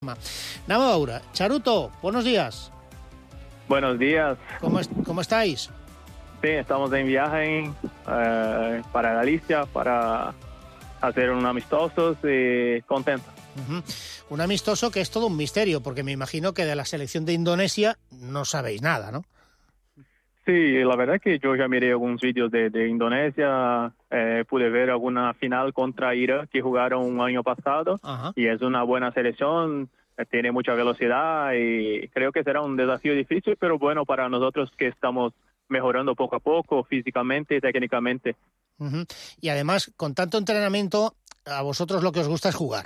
misma. Navaura, Charuto, buenos días. Buenos días. ¿Cómo estáis? Sí, estamos en viaje para Galicia para hacer un amistoso y contento. Un amistoso que es todo un misterio, porque me imagino que de la selección de Indonesia no sabéis nada, ¿no? Sí, la verdad que yo ya miré algunos vídeos de Indonesia, pude ver alguna final contra Irak que jugaron un año pasado. Ajá. Y es una buena selección, tiene mucha velocidad y creo que será un desafío difícil, pero bueno para nosotros que estamos mejorando poco a poco, físicamente y técnicamente. Y además, con tanto entrenamiento, a vosotros lo que os gusta es jugar.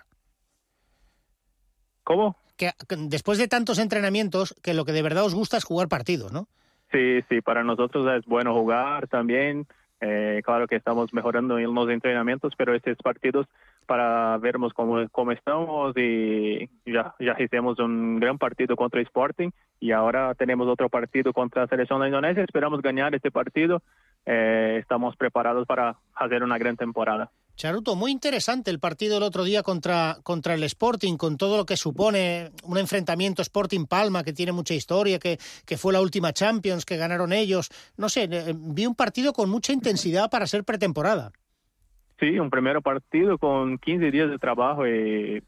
¿Cómo? Que después de tantos entrenamientos, que lo que de verdad os gusta es jugar partidos, ¿no? Sí, para nosotros es bueno jugar también. Claro que estamos mejorando en los entrenamientos, pero estos partidos para vernos cómo estamos y ya hicimos un gran partido contra Sporting y ahora tenemos otro partido contra la selección de Indonesia. Esperamos ganar este partido. Estamos preparados para hacer una gran temporada. Charuto, muy interesante el partido el otro día contra el Sporting, con todo lo que supone un enfrentamiento Sporting-Palma, que tiene mucha historia, que fue la última Champions, que ganaron ellos. No sé, vi un partido con mucha intensidad para ser pretemporada. Sí, un primer partido con 15 días de trabajo y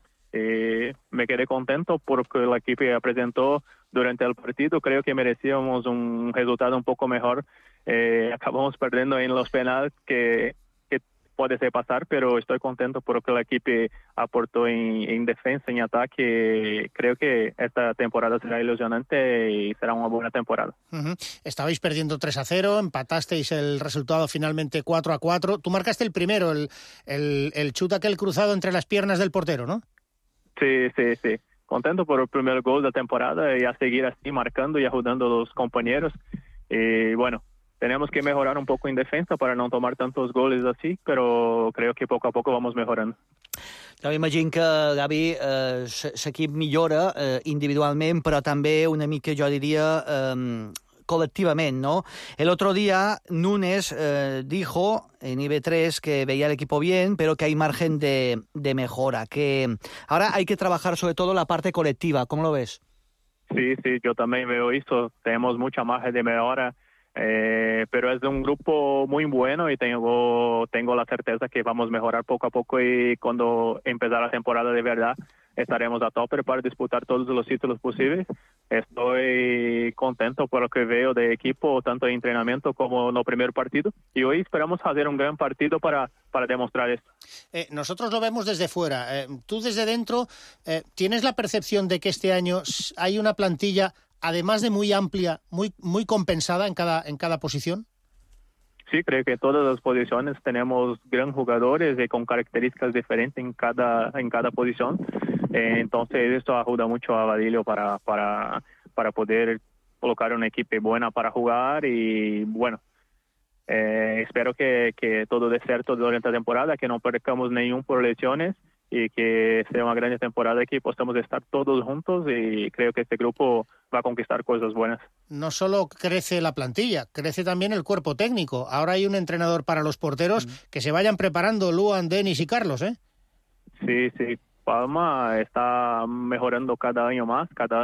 me quedé contento porque el equipo presentó durante el partido. Creo que merecíamos un resultado un poco mejor. Acabamos perdiendo en los penales que puede ser pasar, pero estoy contento porque el equipo aportó en defensa, en ataque. Creo que esta temporada será ilusionante y será una buena temporada. Estabais perdiendo 3-0, empatasteis el resultado finalmente 4-4. Tú marcaste el primero, el chut aquel cruzado entre las piernas del portero, ¿no? Sí. Contento por el primer gol de la temporada y a seguir así marcando y ayudando a los compañeros. Y bueno, tenemos que mejorar un poco en defensa para no tomar tantos goles así, però creo que poco a poco vamos mejorando. Jo imagino que, Gavi, l'equip millora individualment, però també una mica, jo diria, colectivamente, ¿no? El otro día Núñez dijo en IB3 que veía el equipo bien, pero que hay margen de mejora, que ahora hay que trabajar sobre todo la parte colectiva. ¿Cómo lo ves? Sí, yo también veo eso. Tenemos mucha margen de mejora. Pero es un grupo muy bueno y tengo la certeza que vamos a mejorar poco a poco y cuando empezar la temporada de verdad estaremos a tope para disputar todos los títulos posibles. Estoy contento por lo que veo de equipo, tanto en entrenamiento como en el primer partido, y hoy esperamos hacer un gran partido para demostrar esto. Nosotros lo vemos desde fuera. Tú desde dentro, ¿tienes la percepción de que este año hay una plantilla, además de muy amplia, muy compensada en cada posición? Sí, creo que en todas las posiciones tenemos gran jugadores con características diferentes en cada posición. Entonces esto ayuda mucho a Vadillo para poder colocar una equipo buena para jugar y bueno, espero que todo dé cierto durante la temporada, que no percamos ningún por lesiones y que sea una gran temporada que podamos estar todos juntos y creo que este grupo va a conquistar cosas buenas. No solo crece la plantilla, crece también el cuerpo técnico. Ahora hay un entrenador para los porteros, que se vayan preparando Luan, Denis y Carlos, ¿eh? Sí, Palma está mejorando cada año más, cada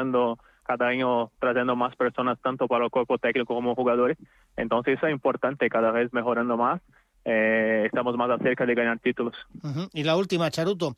año trayendo más personas tanto para el cuerpo técnico como jugadores. Entonces eso es importante, cada vez mejorando más. Estamos más cerca de ganar títulos. Y la última, Charuto.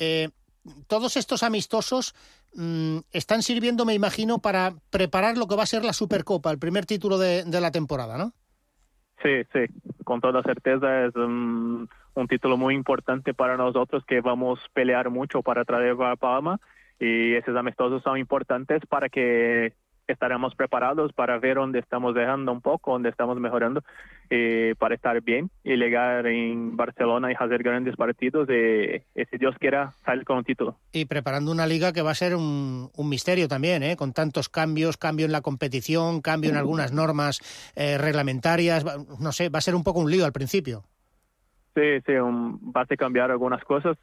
Todos estos amistosos están sirviendo, me imagino, para preparar lo que va a ser la Supercopa, el primer título de la temporada, ¿no? Sí, con toda certeza es un título muy importante para nosotros, que vamos a pelear mucho para traer a Palma, y esos amistosos son importantes para que estaremos preparados para ver dónde estamos dejando un poco, dónde estamos mejorando, para estar bien y llegar en Barcelona y hacer grandes partidos y si Dios quiera salir con un título. Y preparando una liga que va a ser un misterio también, con tantos cambios, cambio en la competición, cambio en algunas normas reglamentarias, no sé, va a ser un poco un lío al principio. Sí, va a cambiar algunas cosas,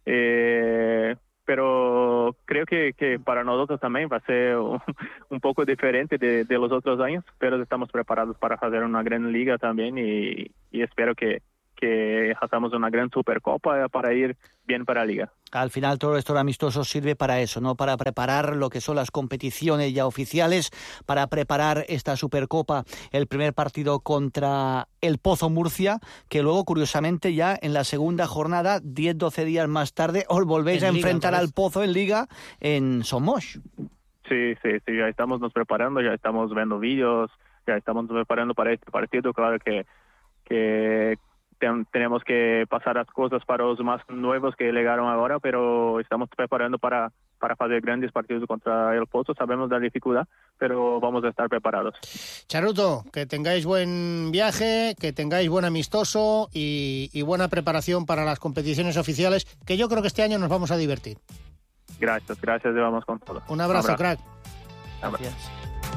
pero creo que para nosotros también va a ser un poco diferente de los otros años, pero estamos preparados para hacer una gran liga también y espero que que hacemos una gran Supercopa para ir bien para la Liga. Al final todo esto amistoso sirve para eso, ¿no? Para preparar lo que son las competiciones ya oficiales, para preparar esta Supercopa, el primer partido contra el Pozo Murcia, que luego, curiosamente, ya en la segunda jornada, 10-12 días más tarde, os volvéis a enfrentar al Pozo en Liga en Somos. Sí, ya estamos nos preparando, ya estamos viendo vídeos, ya estamos preparando para este partido. Claro que tenemos que pasar las cosas para los más nuevos que llegaron ahora, pero estamos preparando para hacer grandes partidos contra el Pozo. Sabemos la dificultad, pero vamos a estar preparados. Charuto, que tengáis buen viaje, que tengáis buen amistoso y buena preparación para las competiciones oficiales, que yo creo que este año nos vamos a divertir. Gracias, y vamos con todo. Un abrazo, crack. Gràcies.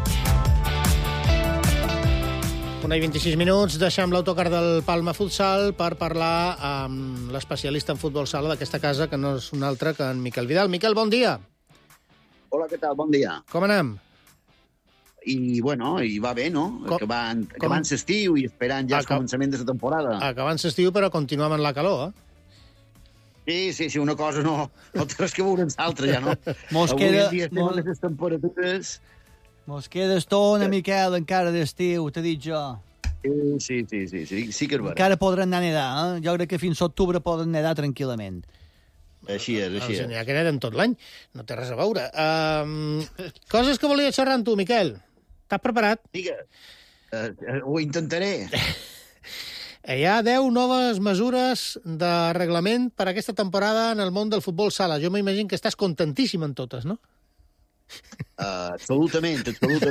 1:26, deixem l'autocar del Palma Futsal per parlar amb l'especialista en futbol sala d'aquesta casa, que no és un altre que en Miquel Vidal. Miquel, bon dia. Hola, què tal? Bon dia. Com anem? I va bé, no? Acabant l'estiu i esperant ja el començament de la temporada. Acabant l'estiu, però continuem en la calor, Sí, una cosa no té res que veure amb l'altra, ja, no? Avui en dia estem amb les temperatures... Mos queda estona, Miquel, encara d'estiu, t'he dit jo. Sí que és vera. Encara podran anar a nedar, eh? Jo crec que fins a octubre poden nedar tranquil·lament. Així és. N'hi ha que neden tot l'any, no té res a veure. Coses que volia xerrar amb tu, Miquel. T'has preparat? Digues, ho intentaré. Hi ha 10 noves mesures de reglament per aquesta temporada en el món del futbol sala. Jo m'imagino que estàs contentíssim en totes, no? Absolutament.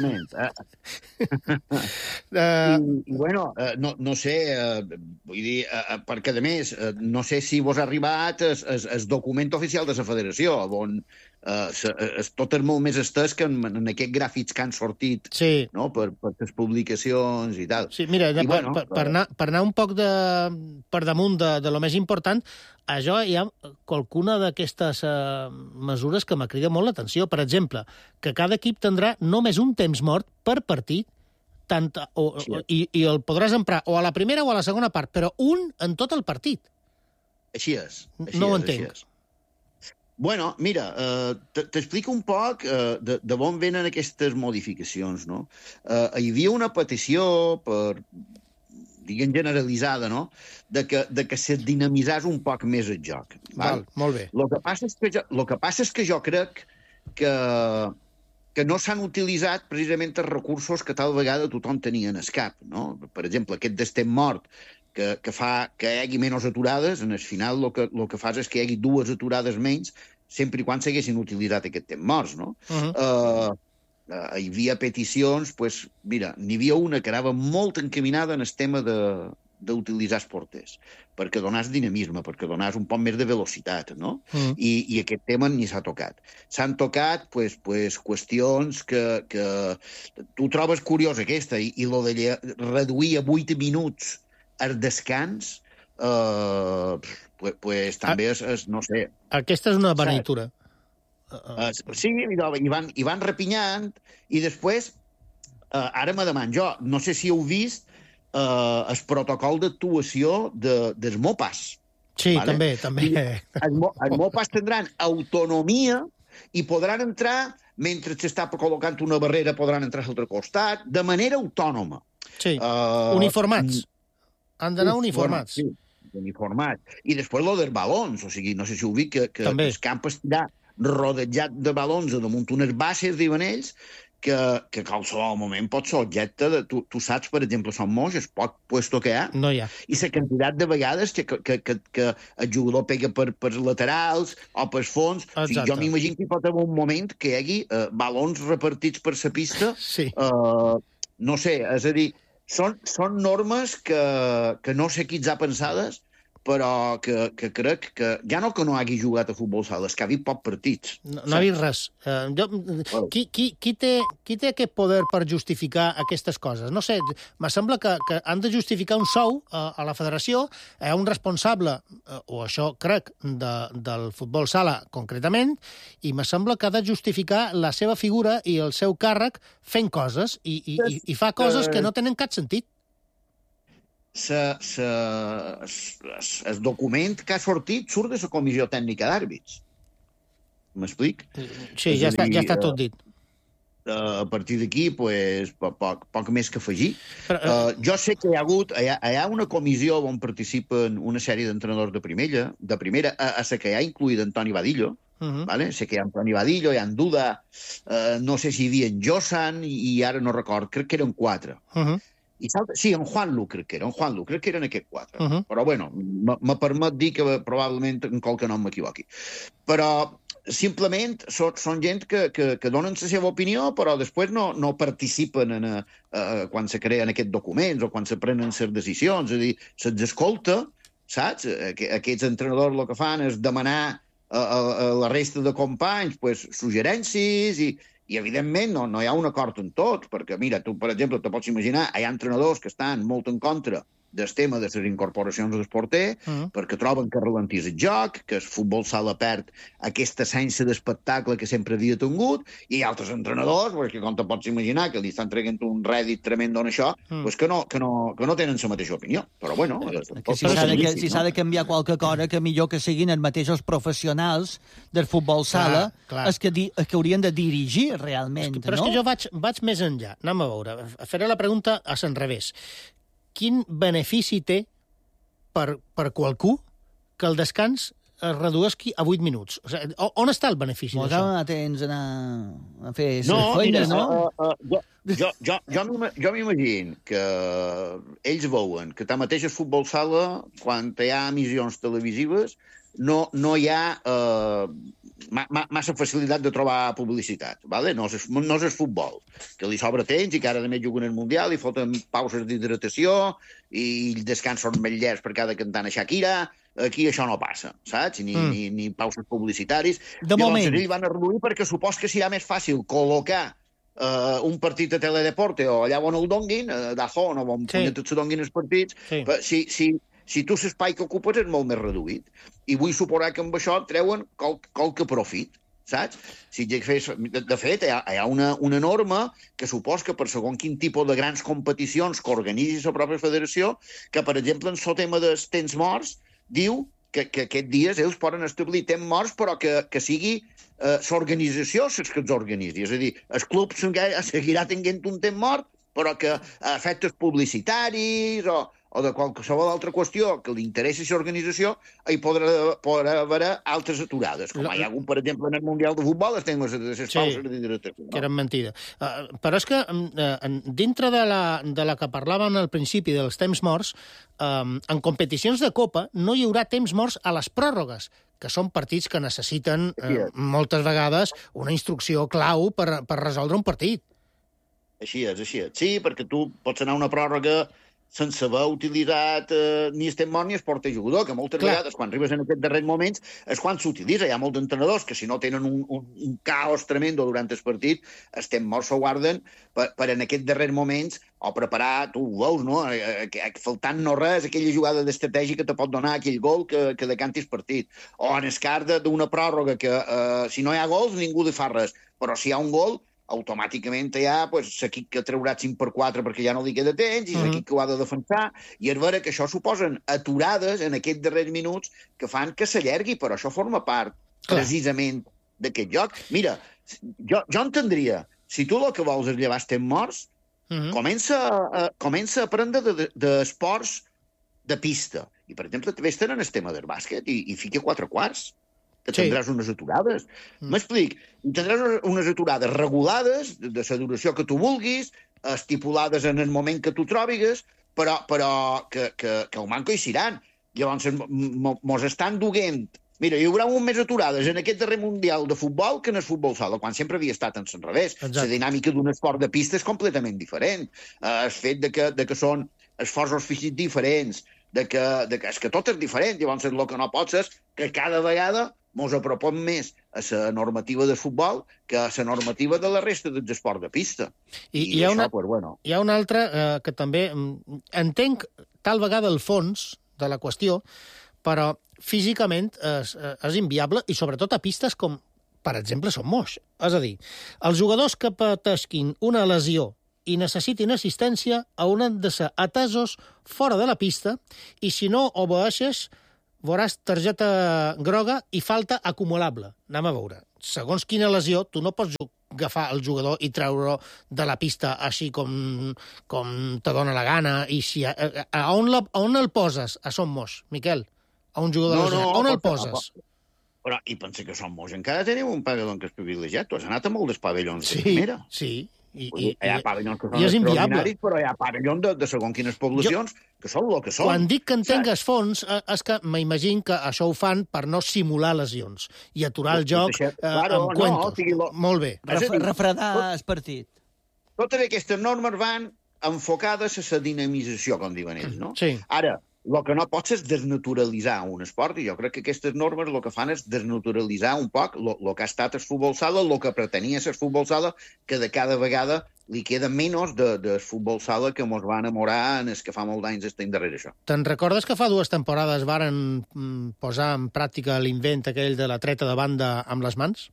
No sé, vull dir, perquè a més, no sé si vos ha arribat el document oficial de la federació, on tot és molt més estès que en aquests gràfics que han sortit, no? Per les publicacions i tal. Sí, mira, per anar un poc per damunt de lo més important, això hi ha qualcuna d'aquestes mesures que m'ha cridat molt l'atenció. Per exemple, que cada equip tindrà només un temps mort per partit, i el podràs emprar o a la primera o a la segona part, però un en tot el partit. Així és. No ho entenc. Bueno, mira, t'explico un poc de on venen aquestes modificacions, no? Hi havia una petició diguem generalitzada, no?, de que se dinamitzés un poc més el joc. Val, molt bé. Lo que passa és que jo crec que no s'han utilitzat precisament els recursos que tal vegada tothom tenia en el cap, no? Per exemple, aquest d'estem mort, que fa que hi hagi menys aturades, en el final el que fas és que hi hagi 2 aturades menys, sempre i quan s'haguessin utilitzat aquest temps morts, no? Hi havia peticions, mira, n'hi havia una que anava molt encaminada en el tema d'utilitzar els porters, perquè donàs dinamisme, perquè donàs un poc més de velocitat, no? I aquest tema ni s'ha tocat. S'han tocat qüestions que tu trobes curiós aquesta, i lo de reduir a 8 minuts el descans, també és, no sé... Aquesta és una beneïtura. Sí, i van repinyant, i després, ara me deman jo, no sé si heu vist el protocol d'actuació dels MOPAs. Sí, també. Els MOPAs tindran autonomia i podran entrar, mentre s'està col·locant una barrera, podran entrar a l'altre costat, de manera autònoma. Sí, uniformats. Han d'anar uniformats. Sí, uniformats. I després lo dels balons, o sigui, no sé si heu vist que el camp estirà rodejat de balons damunt unes bases, diuen ells, que a qualsevol moment pot ser objecte de... Tu saps, per exemple, Son Moix, el poc puesto que hi ha. No hi ha. I la quantitat de vegades que el jugador pega per laterals o per fons. O sigui, jo m'imagino que hi pot haver un moment que hi hagi balons repartits per la pista. Sí. No sé, és a dir, són normes que no sé qui ha pensades, però que crec que ja no hagi jugat a futbol sala, és que ha vist pocs partits. No ha vist res. Qui té aquest poder per justificar aquestes coses? No sé, me sembla que han de justificar un sou a la federació, a un responsable, o això crec, del futbol sala concretament, i me sembla que ha de justificar la seva figura i el seu càrrec fent coses, i fa coses que no tenen cap sentit. el document que ha sortit surt de la Comissió Tècnica d'Àrbits. M'explic? Sí, ja està tot dit. A partir d'aquí, pues, poc més que afegir. Jo sé que hi ha una comissió on participen una sèrie d'entrenadors de primera, a la que hi ha incluït Antoni Badillo, vale? Sé que hi ha Antoni Badillo, hi ha Duda, no sé si hi havia en Josan, i ara no record, crec que eren 4. Sí, en Juanlu crec que eren aquests 4. Però, bueno, me permet dir que probablement en qualque nom m'equivoqui. Però simplement són gent que donen la seva opinió, però després no participen quan se creen aquests documents o quan se prenen les decisions. És a dir, se'ls escolta, saps? Aquests entrenadors el que fan és demanar a la resta de companys suggerències i evidentment, no hi ha un acord en tot, perquè, mira, tu, per exemple, te pots imaginar, hi ha entrenadors que estan molt en contra del tema de les incorporacions del porter, perquè troben que ralentís el joc, que el futbol sala perd aquesta essència d'espectacle que sempre havia tingut, i hi ha altres entrenadors, que com te pots imaginar, que li estan traient un rèdit tremendo en això, que no tenen la mateixa opinió. Però, bueno... Si s'ha de canviar qualque cosa, que millor que siguin els mateixos professionals del futbol sala els que haurien de dirigir realment, no? Però és que jo vaig més enllà. Anem a veure. Faré la pregunta a l'enrevés. Quin benefici té per qualcú que el descans es redueixi a 8 minuts? O sigui, on està el benefici d'això? No tens anar a fer feina, no? Jo m'imagino que ells veuen que tanmateix el futbol sala, quan hi ha emissions televisives, no hi ha massa facilitat de trobar publicitat, ¿vale? No és el futbol, que li sobra temps i que ara també juguen al Mundial i foten pauses d'hidratació i els descans són més llargs per cada cantant a Shakira. Aquí això no passa, saps? Ni pauses publicitaris. De moment. Ells van a reduir perquè supos que serà més fàcil col·locar un partit de Teledeporte o allà on el donguin, d'Azón o on tots se donguin els partits, si tu l'espai que ocupes és molt més reduït. I vull suposar que amb això treuen qualque profit, saps? De fet, hi ha una norma que supos que per segon quin tipus de grans competicions que organitzi la pròpia federació, que, per exemple, en el tema dels temps morts, diu que aquests dies ells poden establir temps morts, però que sigui l'organització que els organitzi. És a dir, el club seguirà tenint un temps mort, però que a efectes publicitaris o de qualsevol altra qüestió que li interessi a l'organització, hi podrà haver altres aturades, com hi ha hagut, per exemple, en el Mundial de Futbol, estem les pauses d'hidratació. Que eren mentida. Però és que dintre de la que parlàvem al principi dels temps morts, en competicions de Copa no hi haurà temps morts a les pròrrogues, que són partits que necessiten moltes vegades una instrucció clau per resoldre un partit. Així és. Sí, perquè tu pots anar a una pròrroga sense haver utilitzat ni el temps mort ni el porter jugador, que moltes vegades, quan arribes en aquests darrers moments, és quan s'utilitza. Hi ha molts entrenadors que, si no tenen un caos tremendo durant el partit, el temps mort s'ho guarden per en aquests darrers moments o preparar, tu ho veus, no? Faltant no res, aquella jugada d'estratègia que te pot donar aquell gol que decanti el partit. O en el cas d'una pròrroga que, si no hi ha gols, ningú li fa res. Però si hi ha un gol, automàticament hi ha l'equip que traurà 5/4 perquè ja no li queda temps i l'equip que ho ha de defensar, i és vera que això suposen aturades en aquests darrers minuts que fan que s'allargui, però això forma part precisament d'aquest joc. Mira, jo entendria, si tu el que vols és llevar els temps morts, comença a aprendre d'esports de pista. I, per exemple, també tenen el tema del bàsquet i fica 4/4. Que tindràs unes aturades. M'explic? Tindràs unes aturades regulades, de la duració que tu vulguis, estipulades en el moment que tu trobigues, però que el manco hi seran. Llavors, mos estan duent. Mira, hi haurà més aturades en aquest darrer Mundial de futbol que en el futbol sala, quan sempre havia estat en l'enrevés. La dinàmica d'un esport de pista és completament diferent. El fet de que són esforços físics diferents, és que tot és diferent. Llavors, el que no pots és que cada vegada mos apropem més a la normativa de futbol que a la normativa de la resta dels esports de pista. I hi ha una altra que també entenc tal vegada el fons de la qüestió, però físicament és inviable, i sobretot a pistes com, per exemple, Son Moix. És a dir, els jugadors que pateixin una lesió i necessitin assistència hauran de ser atesos fora de la pista i si no obeeixes veuràs targeta groga i falta acumulable. Anem a veure. Segons quina lesió, tu no pots agafar el jugador i treure-lo de la pista així com te dona la gana. I si, on el poses a Son Moix, Miquel? A un jugador lesionat. On el poses? Però, i pensa que Som Moix encara tenim un pavelló que és privilegiat. Tu has anat a molts dels pavellons de primera. Sí. Hi ha pavellons que són és extraordinaris, però hi ha pavellons de segons quines poblacions que són el que són. Quan dic que en tingues fons, és que m'imagino que això ho fan per no simular lesions i aturar el joc amb cuentos. Molt bé. Refredar el partit. Totes aquestes normes van enfocades a la dinamització, com diuen ells, no? Sí. Ara, el que no pots és desnaturalitzar un esport, i jo crec que aquestes normes el que fan és desnaturalitzar un poc el que ha estat el futbol sala, el que pretenia ser el futbol sala, que de cada vegada li queda menys del futbol sala que mos va enamorar en els que fa molts anys estem darrere això. Te'n recordes que fa 2 temporades varen posar en pràctica l'invent aquell de la treta de banda amb les mans?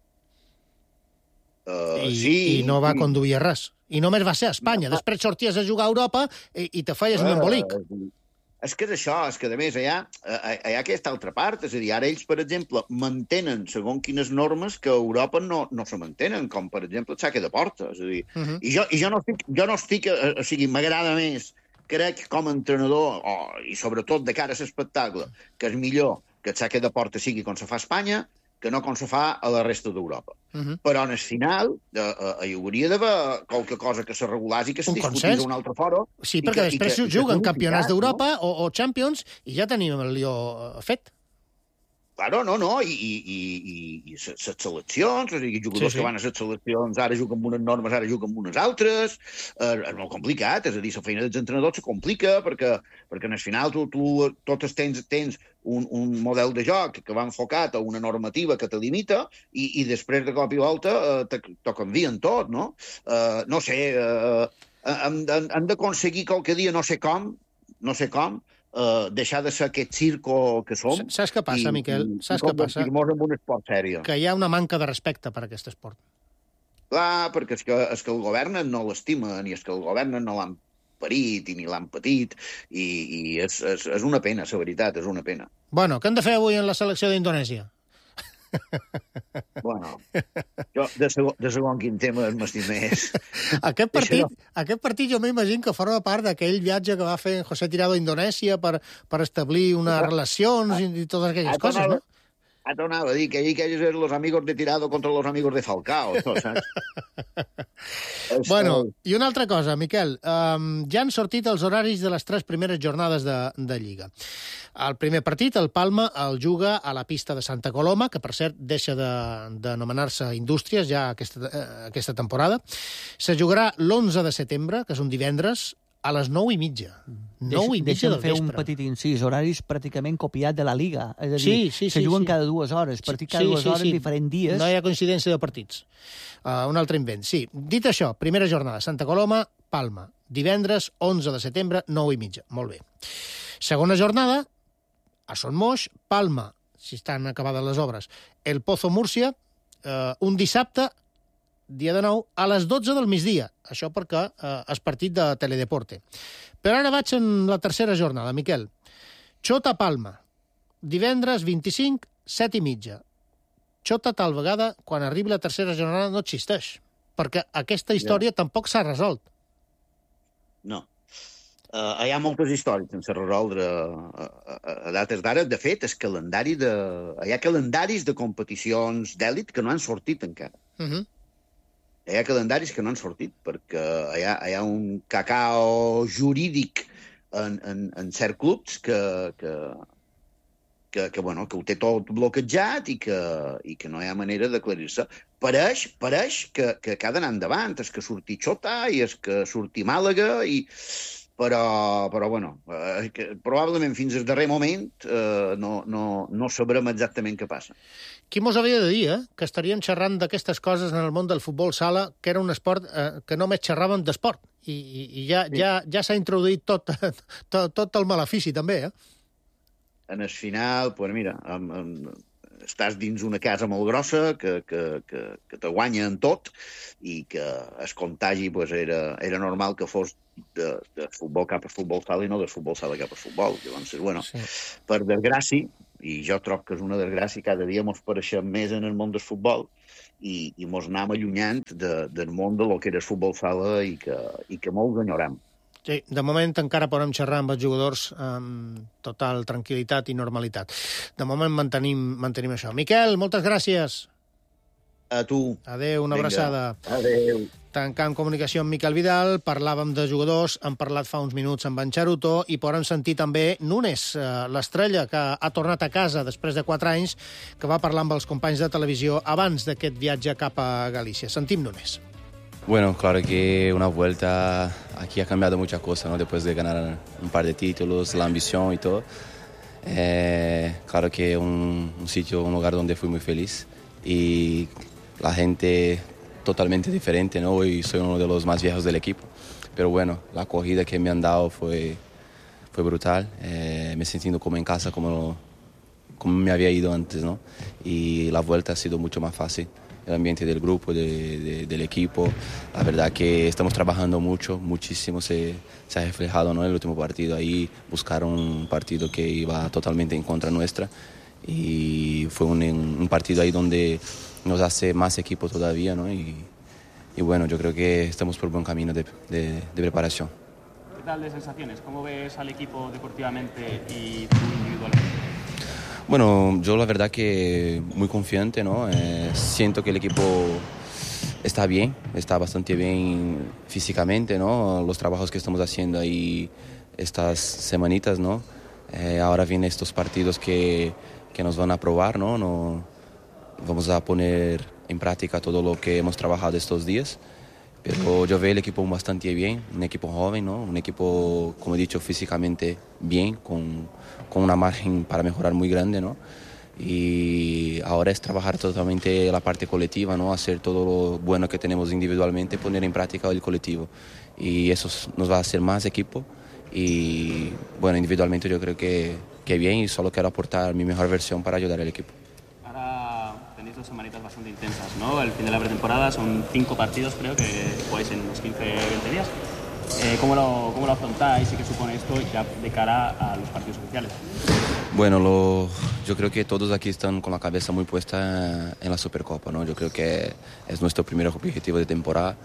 Sí. I no va conduir res. I només va ser a Espanya. Després sorties a jugar a Europa i te feies un embolic. És que és això, és que a més hi ha aquesta altra part, és a dir, ara ells, per exemple, mantenen segons quines normes que a Europa no se mantenen, com per exemple el saque de porta, és a dir, i jo no estic, o sigui, m'agrada més, crec com a entrenador, i sobretot de cara a l'espectacle, que és millor que el saque de porta sigui com se fa a Espanya, que no com se fa a la resta d'Europa. Però en el final hi hauria d'haver qualque cosa que se regulés i que se discutís d'un altre foro. Sí, perquè després juguen campionats d'Europa o Champions i ja tenim el lió fet. Claro, no, i les seleccions, o sigui, jugadors que van a les seleccions ara juguen amb unes normes, ara juguen amb unes altres, és molt complicat, és a dir, la feina dels entrenadors se complica, perquè en el final tu totes tens un model de joc que va enfocat a una normativa que te limita i després de cop i volta t'ho canvien tot, no? No sé, hem d'aconseguir qualque dia, no sé com, deixar de ser aquest circo que som. Saps què passa, Miquel? Saps què passa? I convertir-nos en un esport sèrio. Que hi ha una manca de respecte per aquest esport. Clar, perquè és que el govern no l'estima, ni és que el govern no l'han parit i ni l'han patit, i és una pena, la veritat, és una pena. Bueno, què hem de fer avui en la selecció d'Indonèsia? Bueno, jo de segon quin tema m'estim més. Aquest partit jo m'imagino que forma part d'aquell viatge que va fer José Tirado a Indonèsia per establir unes relacions i totes aquelles coses, no? Anava a dir que aquells eren los amigos de Tirado contra los amigos de Falcao, no, saps? Bueno, i una altra cosa, Miquel. Ja han sortit els horaris de les 3 primeres jornades de Lliga. El primer partit, el Palma, el juga a la pista de Santa Coloma, que per cert deixa d'anomenar-se Indústries ja aquesta temporada. Se jugarà l'11 de setembre, que és un divendres, a les 9:30. 9:30 del fer un vespre. petit incís, horaris pràcticament copiat de la Liga. És a dir, se juguen cada 2 hores, partit cada 2 hores en diferents dies. No hi ha coincidència de partits. Un altre invent, sí. Dit això, primera jornada, Santa Coloma, Palma. Divendres, 11 de setembre, 9:30. Molt bé. Segona jornada, a Son Moix, Palma, si estan acabades les obres. El Pozo, Múrcia, un dissabte, dia de nou, a les 12 del migdia. Això perquè és partit de Teledeporte. Però ara vaig en la tercera jornada, Miquel. Xota, Palma. Divendres 25, 7:30. Xota, tal vegada, quan arribi la tercera jornada, no existeix. Perquè aquesta història tampoc s'ha resolt. No. Hi ha moltes històries sense resoldre a dates d'ara. De fet, hi ha calendaris de competicions d'èlit que no han sortit encara. Hi ha calendaris que no han sortit, perquè hi ha un cacao jurídic en certs clubs que ho té tot bloquejat i que no hi ha manera d'aclarir-se. Pareix que ha d'anar endavant, és que surti Xota i és que surti Màlaga, però probablement fins al darrer moment no sabrem exactament què passa. Qui mos havia de dir, que estaríem xerrant d'aquestes coses en el món del futbol sala, que era un esport que només xerràvem d'esport, i ja s'ha introduït tot el malefici, també, En el final, pues mira, estàs dins una casa molt grossa que te guanya en tot i que el contagi pues, era normal que fos de futbol cap a futbol sala i no de futbol sala cap a futbol. Llavors, bueno, sí. Per desgràcia, i jo trobo que és una desgràcia, cada dia mos pareixem més en el món del futbol i mos anem allunyant del món de lo que era el futbol sala i que molts enyorem. Sí, de moment encara podem xerrar amb els jugadors amb total tranquil·litat i normalitat. De moment mantenim això. Miquel, moltes gràcies. A tu. Adéu, una abraçada. Adéu. Tancant comunicació amb Miquel Vidal, parlàvem de jugadors, hem parlat fa uns minuts amb en Charuto i podem sentir també Nunes, l'estrella que ha tornat a casa després de 4 anys, que va parlar amb els companys de televisió abans d'aquest viatge cap a Galícia. Sentim Nunes. Bueno, claro que una vuelta aquí ha cambiado muchas cosas, ¿no? Después de ganar un par de títulos, la ambición y todo. Claro que un sitio, un lugar donde fui muy feliz y la gente totalmente diferente, ¿no? Hoy soy uno de los más viejos del equipo, pero bueno, la acogida que me han dado fue brutal. Me sintiendo como en casa, como me había ido antes, ¿no? Y la vuelta ha sido mucho más fácil. El ambiente del grupo, del equipo. La verdad que estamos trabajando muchísimo, se ha reflejado, ¿no? El último partido ahí, buscaron un partido que iba totalmente en contra nuestra y fue un partido ahí donde nos hace más equipo todavía, ¿no? Y bueno, yo creo que estamos por buen camino de preparación. ¿Qué tal de sensaciones? ¿Cómo ves al equipo deportivamente y tú individualmente? Bueno, yo la verdad que muy confiante, ¿no? Siento que el equipo está bien, está bastante bien físicamente, ¿no? Los trabajos que estamos haciendo ahí estas semanitas, ¿no? Ahora vienen estos partidos que nos van a probar, ¿no? Vamos a poner en práctica todo lo que hemos trabajado estos días. Pero yo veo el equipo bastante bien, un equipo joven, ¿no? Un equipo, como he dicho, físicamente bien, con una margen para mejorar muy grande, ¿no? Y ahora es trabajar totalmente la parte colectiva, ¿no? Hacer todo lo bueno que tenemos individualmente, poner en práctica el colectivo. Y eso nos va a hacer más equipo. Y bueno, individualmente yo creo que bien y solo quiero aportar mi mejor versión para ayudar al equipo. Tenéis 2 semanitas bastante intensas, ¿no? El fin de la pretemporada son 5 partidos, creo, que jugáis en unos 15-20 días. ¿Cómo lo afrontáis y qué supone esto ya de cara a los partidos oficiales? Bueno, yo creo que todos aquí están con la cabeza muy puesta en la Supercopa, ¿no? Yo creo que es nuestro primer objetivo de temporada.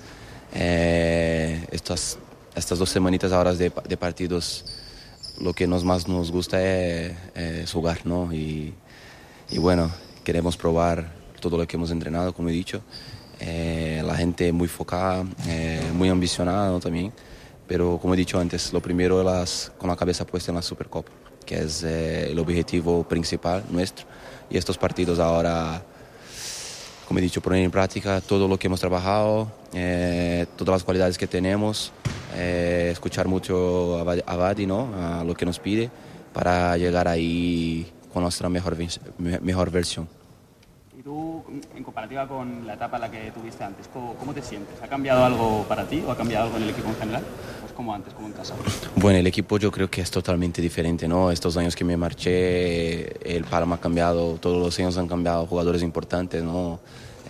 Estas 2 semanitas ahora de partidos, lo que más nos gusta es jugar, ¿no? Y bueno, queremos probar todo lo que hemos entrenado, como he dicho. La gente muy enfocada, muy ambicionada, ¿no? También. Pero como he dicho antes, lo primero es con la cabeza puesta en la Supercopa, que es el objetivo principal nuestro. Y estos partidos ahora, como he dicho, poner en práctica todo lo que hemos trabajado, todas las cualidades que tenemos, escuchar mucho a Vadi, ¿no? A lo que nos pide para llegar ahí con nuestra mejor versión. Y tú, en comparativa con la etapa en la que tuviste antes, ¿cómo te sientes? ¿Ha cambiado algo para ti o ha cambiado algo en el equipo en general? Pues como antes, como en casa. Bueno, el equipo yo creo que es totalmente diferente, ¿no? Estos años que me marché, el Palma ha cambiado, todos los años han cambiado jugadores importantes, ¿no?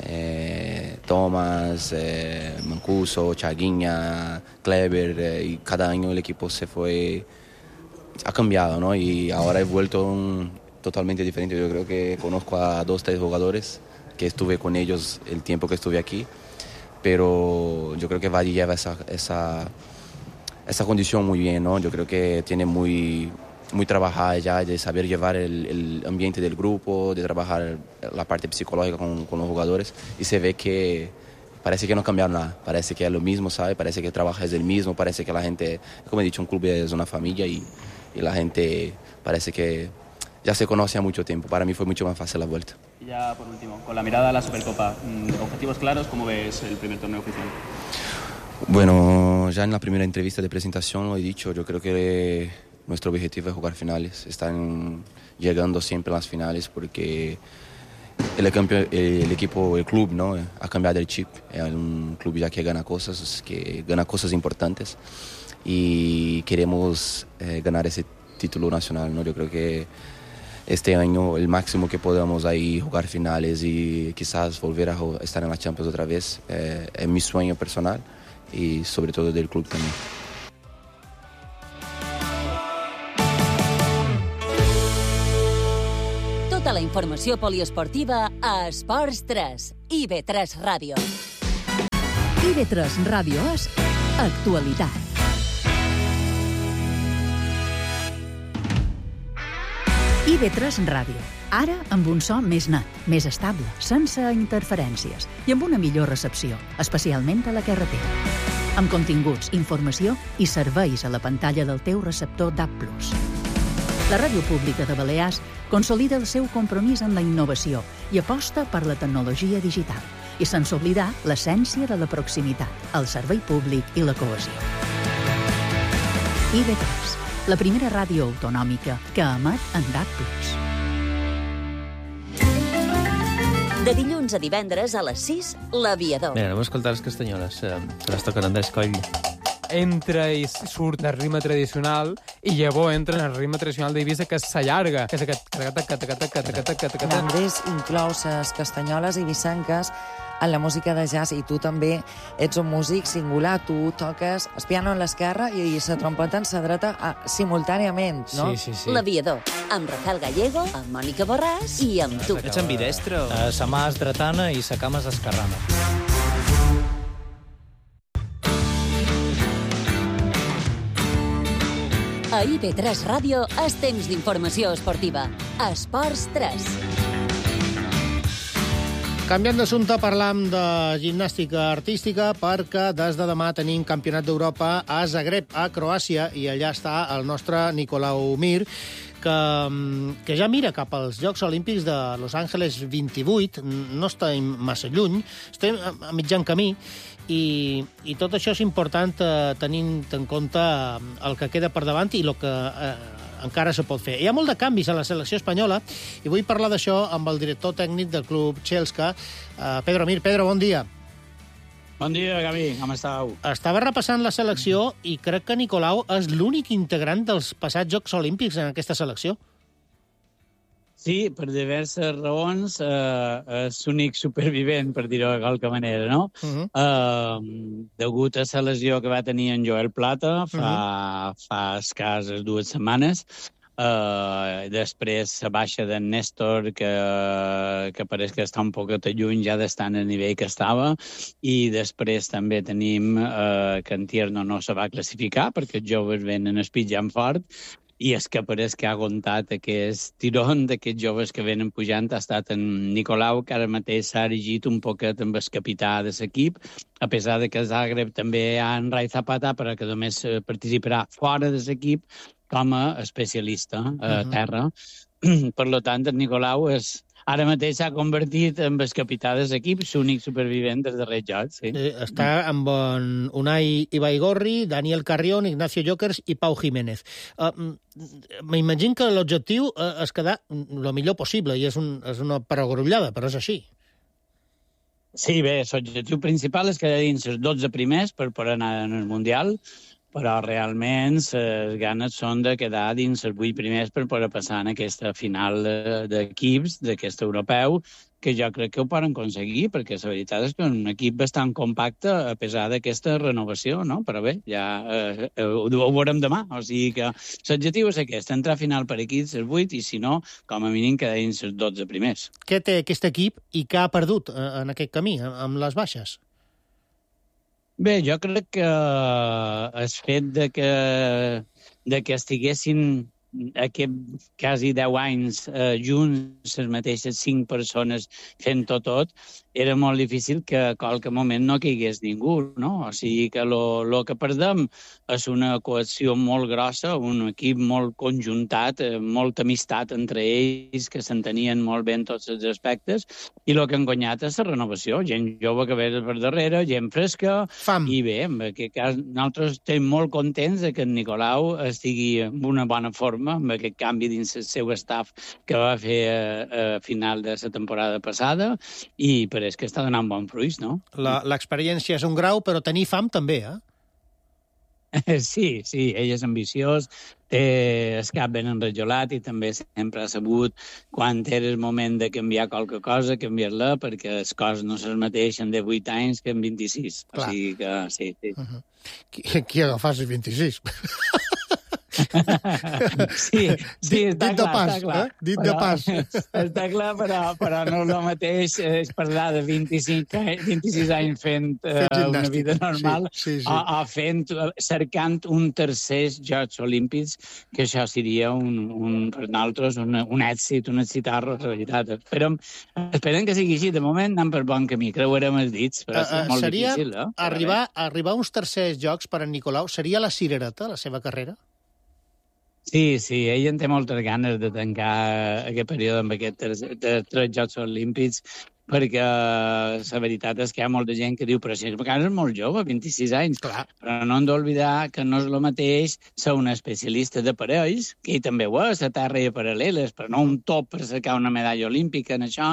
Thomas, Mancuso, Chaguinha, Kleber, y cada año el equipo ha cambiado, ¿no? Y ahora he vuelto totalmente diferente. Yo creo que conozco a 2-3 jugadores que estuve con ellos el tiempo que estuve aquí, pero yo creo que Vadi lleva esa condición muy bien, ¿no? Yo creo que tiene muy trabajada ya, de saber llevar el ambiente del grupo, de trabajar la parte psicológica con los jugadores, y se ve que parece que no cambiaron nada, parece que es lo mismo, ¿sabe? Parece que el trabajo es el mismo, parece que la gente, como he dicho, un club es una familia y la gente parece que ya se conoce a mucho tiempo. Para mí fue mucho más fácil la vuelta. Y ya por último, con la mirada a la Supercopa, objetivos claros, ¿cómo ves el primer torneo oficial? Bueno, ya en la primera entrevista de presentación lo he dicho, yo creo que nuestro objetivo es jugar finales. Están llegando siempre a las finales porque el equipo, el club, ¿no? Ha cambiado el chip. Es un club ya que gana cosas importantes y queremos ganar ese título nacional, ¿no? Yo creo que este año el máximo que podamos ahí jugar finales y quizás volver a estar en la Champions otra vez. Es mi sueño personal y sobre todo del club también. Tota la informació poliesportiva a Esports 3, IB3 Ràdio. IB3 Ràdio és actualitat. IB3 Ràdio. Ara amb un so més net, més estable, sense interferències i amb una millor recepció, especialment a la carretera. Amb continguts, informació i serveis a la pantalla del teu receptor DAB+. La Ràdio Pública de Balears consolida el seu compromís amb la innovació i aposta per la tecnologia digital, i sense oblidar l'essència de la proximitat, el servei públic i la cohesió. IB3, la primera ràdio autonòmica que emet en DAB+. De dilluns a divendres a les 6, L'Aviador. Mira, anem a escoltar les castanyoles, que les toquen Andrés Coll. Entra i surt el ritme tradicional i llavors entra en el ritme tradicional d'Eivissa, que s'allarga, que és aquest... Andrés inclou les castanyoles eivissenques en la música de jazz, i tu també ets un músic singular. Tu toques el piano en l'esquerra i la trompeta en la dreta simultàniament, no? Sí. L'Aviador, amb Rafael Gallego, amb Mònica Borràs i amb tu. Ets ambidestre? Sa mà és dretana i sa cama és esquerrana. A IB3 Ràdio és temps d'informació esportiva. Esports 3. Canviant d'assumpte, parlam de gimnàstica artística perquè des de demà tenim Campionat d'Europa a Zagreb, a Croàcia, i allà està el nostre Nicolau Mir, que ja mira cap als Jocs Olímpics de Los Angeles 28, no estem massa lluny, estem a mitjan camí, i tot això és important tenint en compte el que queda per davant i el que encara se pot fer. Hi ha molt de canvis a la selecció espanyola i vull parlar d'això amb el director tècnic del club Chelsea, Pedro Mir. Pedro, bon dia. Bon dia, Gavi, com estàu? Estava repassant la selecció i crec que Nicolau és l'únic integrant dels passats Jocs Olímpics en aquesta selecció. Sí, per diverses raons, és l'únic supervivent, per dir-ho de qualque manera, no? Degut a la lesió que va tenir en Joel Plata fa escasses 2 setmanes, després la baixa d'en Néstor, que pareix que està un poquet lluny ja d'estar en el nivell que estava, i després també tenim que en Tierno no se va classificar perquè els joves venen espitjant fort, i és que pareix que ha aguantat aquest tirón d'aquests joves que venen pujant. Ha estat en Nicolau, que ara mateix s'ha erigit un poquet amb el capità de l'equip, a pesar de que Zagreb també ha en Rai Zapata, però que només participarà fora de l'equip com a especialista a terra. Per tant, el Nicolau ara mateix s'ha convertit en el capità de l'equip, l'únic supervivent dels darrers jocs. Sí. Està amb Unai Ibaigorri, Daniel Carrión, Ignacio Jokers i Pau Jiménez. M'imagino que l'objectiu és quedar el millor possible, i és una perogrullada, però és així. Sí, bé, l'objectiu principal és quedar dins els 12 primers per poder anar en el Mundial, però realment les ganes són de quedar dins els 8 primers per poder passar en aquesta final d'equips d'aquest europeu, que jo crec que ho poden aconseguir, perquè la veritat és que és un equip bastant compacte a pesar d'aquesta renovació, no? Però bé, ja ho veurem demà. O sigui que l'objectiu és aquest, entrar a final per equips els 8, i si no, com a mínim quedar dins els 12 primers. Què té aquest equip i què ha perdut en aquest camí, amb les baixes? Bé, jo crec que el fet de que estiguessin quasi 10 anys junts, les mateixes 5 persones fent tot, era molt difícil que a qualque moment no caigués ningú, no? O sigui que el que perdem és una cohesió molt grossa, un equip molt conjuntat, molta amistat entre ells, que s'entenien molt bé en tots els aspectes, i el que han guanyat és la renovació, gent jove que ve per darrere, gent fresca, i bé, en aquest cas nosaltres estem molt contents de que en Nicolau estigui en una bona forma, amb aquest canvi dins el seu staff que va fer a final de la temporada passada, i pareix que està donant bon fruits, no? L'experiència és un grau, però tenir fam també, eh? Sí, ell és ambiciós, té el cap ben enrajolat i també sempre ha sabut quan era el moment de canviar qualque cosa, canviar-la, perquè les coses no se mateixen de 8 anys que en 26. Clar. O sigui que sí. Qui agafàs els 26? Sí, està dit de clar, pas, està clar. Dit de pas. Està clar, però no és el mateix és parlar de 26 anys fent una vida normal o cercant un tercer Jocs Olímpics, que això seria per nosaltres un èxit, un excitar, la veritat. Esperem que sigui així. De moment anem per bon camí, creuarem els dits, però és molt difícil. Arribar a uns tercers jocs per en Nicolau seria la cirereta, la seva carrera? Sí, ell en té moltes ganes de tancar aquest període amb aquests tres Jocs Olímpics, perquè la veritat és que hi ha molta gent que diu, però si és molt jove, 26 anys, clar. Però no hem d'oblidar que no és el mateix ser un especialista de parells, que ell també ho és, a terra i a paral·leles, però no un top per sacar una medalla olímpica en això,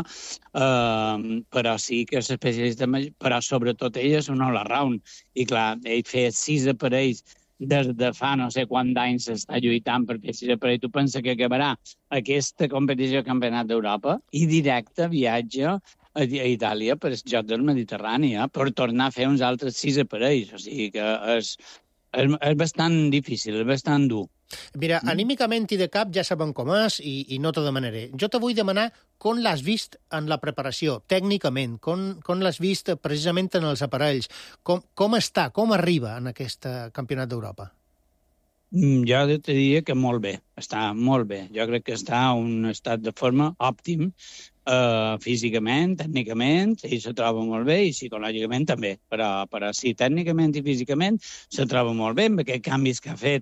però sí que és especialista, però sobretot ell és un all-around. I clar, ell feia 6 aparells des de fa no sé quants anys s'està lluitant perquè si tu penses que acabarà aquesta competició Campionat d'Europa i directe viatge a Itàlia per els Jocs del Mediterrani per tornar a fer uns altres 6 aparells. O sigui que és bastant difícil, és bastant dur. Mira, anímicament i de cap ja sabem com és i no t'ho demanaré. Jo te vull demanar com l'has vist en la preparació, tècnicament, com l'has vist precisament en els aparells, com està, com arriba en aquest Campionat d'Europa? Jo te diria que molt bé, està molt bé. Jo crec que està en un estat de forma òptim, físicament, tècnicament, ell se troba molt bé i psicològicament també, però sí, tècnicament i físicament se troba molt bé amb aquests canvis que ha fet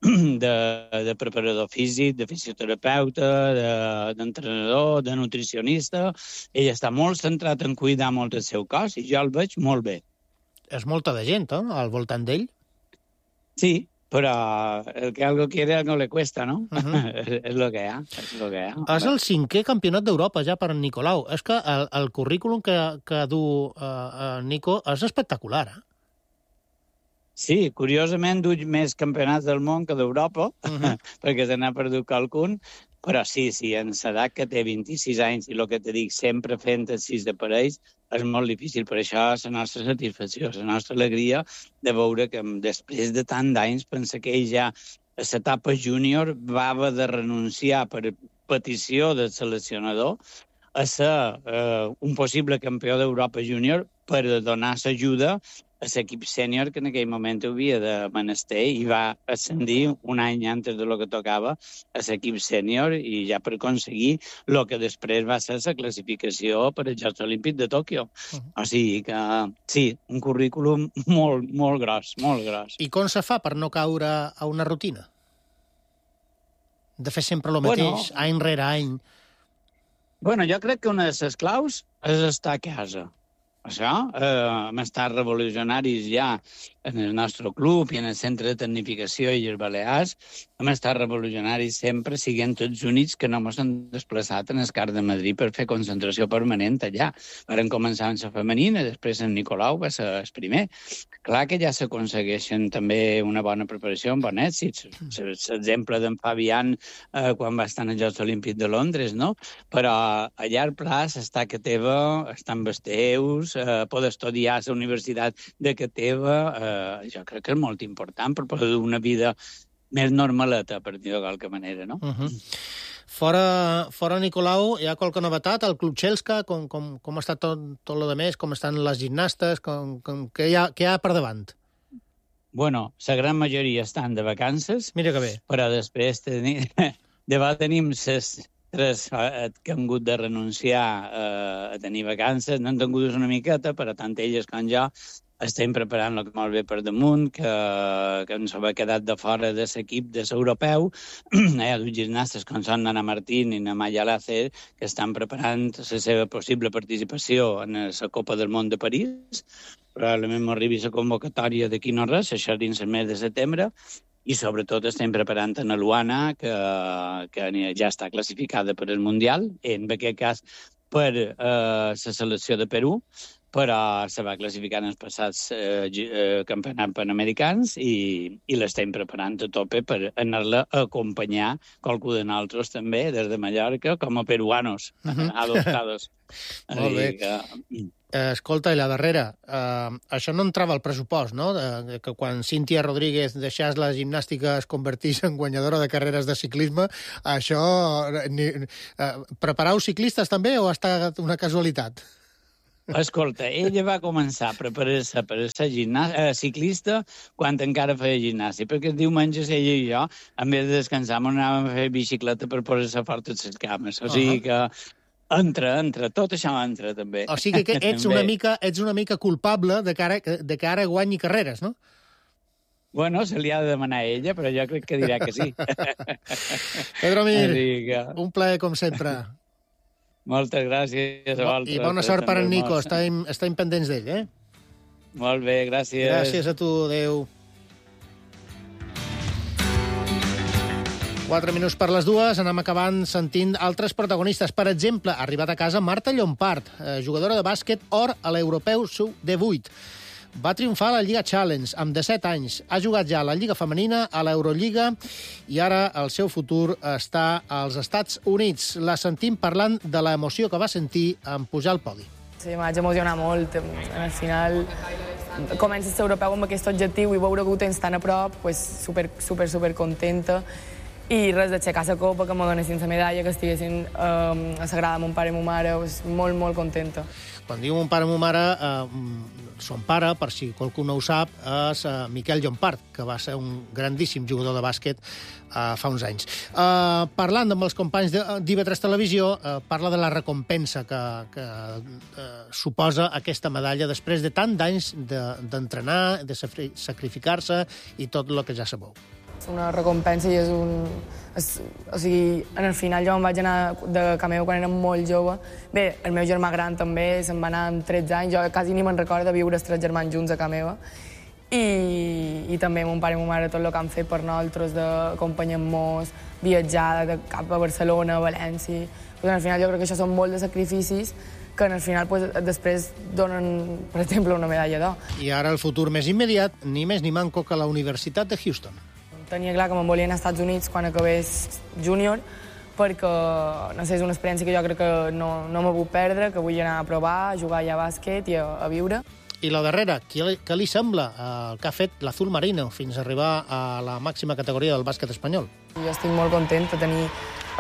de preparador físic, de fisioterapeuta, d'entrenador, de nutricionista. Ell està molt centrat en cuidar molt el seu cos i jo el veig molt bé. És molta de gent, al voltant d'ell? Sí, però el que algo quiere no le cuesta, ¿no? És lo que hi ha. És el 5è campionat d'Europa ja per en Nicolau. És que el currículum que du Nico és espectacular, Sí, curiosament du més campionats del món que d'Europa, perquè se n'ha perdut qualcun, però sí, en l'edat que té 26 anys i el que te dic, sempre fent els 6 de parells, és molt difícil. Per això és la nostra satisfacció, la nostra alegria de veure que després de tant d'anys pensa que ell ja a l'etapa júnior va haver de renunciar per petició del seleccionador a ser un possible campió d'Europa júnior per donar l'ajuda a l'equip sènior que en aquell moment havia de menester i va ascendir un any antes de lo que tocava a l'equip sènior i ja per aconseguir el que després va ser la classificació per als Jocs Olímpics de Tòquio. O sigui que sí, un currículum molt gros, molt gros. I com se fa per no caure a una rutina? De fer sempre el mateix, any rere any? Bueno, jo crec que una de les claus és estar a casa. Això, hem estat revolucionaris ja en el nostre club i en el Centre de Tecnificació i els Balears. Hem estat revolucionaris sempre, siguent tots units, que no ens han desplaçat en el CAR de Madrid per fer concentració permanent allà. Varen començar amb la femenina, després en Nicolau va ser el primer. Clar que ja s'aconsegueixen també una bona preparació, un bon èxit. L'exemple d'en Fabián quan va estar als Jocs Olímpics de Londres, no? Però a llarg plaç està que teva, està amb els teus, poder estudiar a la Universitat de que teva, jo crec que és molt important per poder dur una vida més normaleta, per dir-ho de qualque manera, no? Fora Nicolau, hi ha qualque novetat? El Club Xelska, com està tot lo de més? Com estan les gimnastes? Què hi ha per davant? Bueno, la gran majoria estan de vacances. Mira que bé. Però després tenim les 3 que han hagut de renunciar a tenir vacances. No han tingut una miqueta, però tant elles com jo estem preparant el que molt bé per damunt, que ens ha quedat de fora de l'equip de l'europeu. Hi ha 2 gimnastes com són Ana Martín i Maya Lácer, que estan preparant la seva possible participació en la Copa del Món de París. Probablement arribi la convocatòria d'aquí no res, això dins el mes de setembre, i sobretot estem preparant a Luana, que ja està classificada per al Mundial, en aquest cas per la selecció de Perú, però se va classificar en els passats campionats panamericans i l'estem preparant a tope per anar-la a acompanyar qualcú de nosaltres també, des de Mallorca, com a peruanos adoptados. Molt bé. Escolta, i la darrera, això no entrava al pressupost, no? Que quan Cíntia Rodríguez deixàs la gimnàstica es convertís en guanyadora de carreres de ciclisme, això... Preparau ciclistes també o ha estat una casualitat? Escolta, ella va començar a preparar-se per ser ciclista quan encara feia gimnàstica, perquè els diumenges ella i jo, en vez de descansar, anàvem a fer bicicleta per posar-se fort a les cames. O sigui que entra, tot això entra també. O sigui que ets una mica culpable de que ara guanyi carreres, no? Bueno, se li ha de demanar a ella, però jo crec que dirà que sí. Pedro Mir, un plaer com sempre. Moltes gràcies a vosaltres. I bona sort per en Nico, estem pendents d'ell, eh? Molt bé, gràcies. Gràcies a tu, adeu. 4 minuts per les 2, anem acabant sentint altres protagonistes. Per exemple, ha arribat a casa Marta Llompart, jugadora de bàsquet or a l'Europeu Sub-18. Va triomfar a la Lliga Challenge amb 17 anys. Ha jugat ja a la Lliga Femenina, a l'Eurolliga, i ara el seu futur està als Estats Units. La sentim parlant de l'emoció que va sentir en pujar al podi. Sí, m'haig emocionat molt. Al final comences a ser europeu amb aquest objectiu i veure que ho tens tan a prop, super contenta. I res, d'aixecar la copa, que me donessin la medalla, que estiguessin a la grada de mon pare i mon mare, molt contenta. Quan diu mon pare i mon mare, son pare, per si qualcú no ho sap, és Miquel Llompart, que va ser un grandíssim jugador de bàsquet fa uns anys. Parlant amb els companys d'IV3 Televisió, parla de la recompensa que suposa aquesta medalla després de tant d'anys d'entrenar, de sacrificar-se i tot el que ja sabeu. És una recompensa i és o sigui, en el final jo em vaig anar de Cameo quan era molt jove. Bé, el meu germà gran també se'n va anar amb 13 anys. Jo quasi ni me'n recordo de viure els 3 germans junts a Cameo. I també mon pare i mon mare tot el que han fet per nosaltres, d'acompanyar-nos, viatjar cap a Barcelona, a València. Al final jo crec que això són molts de sacrificis que al final després donen, per exemple, una medalla d'or. I ara el futur més immediat, ni més ni manco que la Universitat de Houston. Tenia clar que me'n volia anar als Estats Units quan acabés júnior, perquè, no sé, és una experiència que jo crec que no me vull perdre, que vull anar a provar, a jugar allà a bàsquet i a viure. I la darrera, què li sembla el que ha fet l'Azul Marino fins a arribar a la màxima categoria del bàsquet espanyol? Jo estic molt contenta de tenir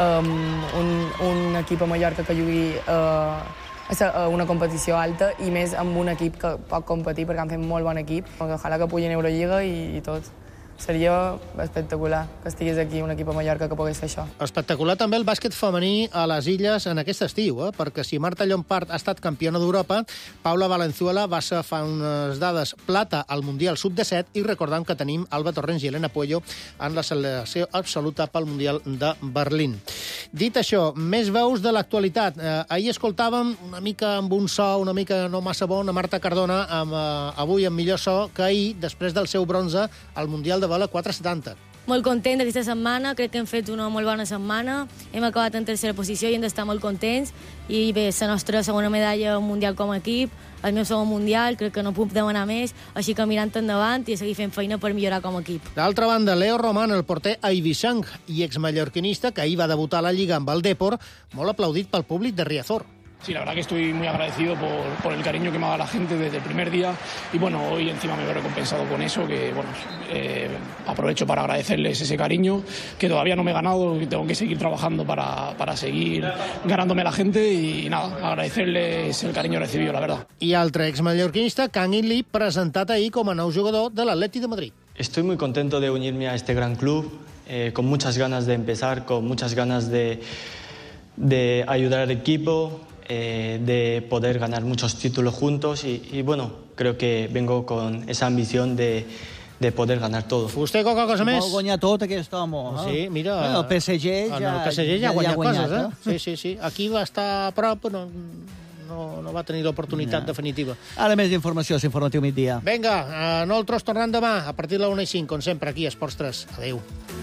un equip a Mallorca que jugui a una competició alta i més amb un equip que pot competir perquè han fet molt bon equip. Ojalà que pugui en Eurolliga i tot. Seria espectacular que estigués aquí un equip a Mallorca que pogués fer això. Espectacular també el bàsquet femení a les Illes en aquest estiu, perquè si Marta Llompart ha estat campiona d'Europa, Paula Valenzuela va ser fa unes dades plata al Mundial Sub-17 i recordem que tenim Alba Torrents i Elena Puello en la selecció absoluta pel Mundial de Berlín. Dit això, més veus de l'actualitat. Ahir escoltàvem una mica amb un so una mica no massa bon a Marta Cardona, avui amb millor so que ahir, després del seu bronze al Mundial de Vela 470. Molt content d'aquesta setmana, crec que hem fet una molt bona setmana, hem acabat en tercera posició i hem d'estar molt contents, i bé, la nostra segona medalla mundial com a equip, el meu segon mundial, crec que no puc demanar més, així que mirant endavant i seguir fent feina per millorar com a equip. D'altra banda, Leo Román, el porter Eivissang i exmallorquinista, que ahir va debutar a la Lliga amb el Depor, molt aplaudit pel públic de Riazor. Sí, la verdad que estoy muy agradecido por el cariño que me ha dado la gente desde el primer día y bueno, hoy encima me veo recompensado con eso, que bueno, aprovecho para agradecerles ese cariño que todavía no me he ganado, que tengo que seguir trabajando para seguir ganándome a la gente y nada, agradecerles el cariño recibido, la verdad. I altre exmallorquinista, Kang In Lee, presentat ahir com a nou jugador de l'Atleti de Madrid. Estoy muy contento de unirme a este gran club, con muchas ganas de empezar, con muchas ganas de ayudar al equipo, de poder ganar muchos títulos juntos y bueno, creo que vengo con esa ambición de poder ganar todo. Vostè qualque cosa més? Vol guanyar tot aquest home. Sí, mira... Bueno, el PSG ja... En el PSG ja ha guanyat coses, eh? Sí. Aquí va estar a prop, però no va tenir l'oportunitat definitiva. Ara més informació, s'informatiu migdia. Vinga, nosaltres tornem demà a partir de la 1:05, com sempre, aquí a Esports 3. Adéu.